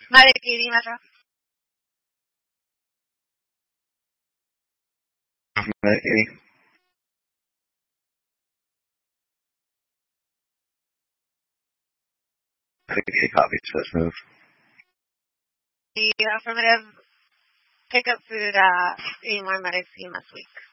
Vale, Katie, Metro. Katie. I think Katie copies first move. The affirmative pickup food at 81 Medics this week.